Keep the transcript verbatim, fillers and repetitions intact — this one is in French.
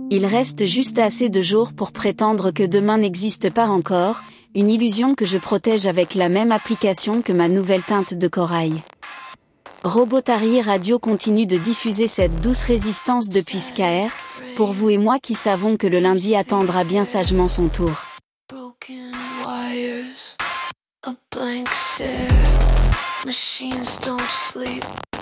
Il reste juste assez de jours pour prétendre que demain n'existe pas encore, une illusion que je protège avec la même application que ma nouvelle teinte de corail. Robotari Radio continue de diffuser cette douce résistance depuis Skaer, pour vous et moi qui savons que le lundi attendra bien sagement son tour. Broken wires, a blank stare, machines don't sleep.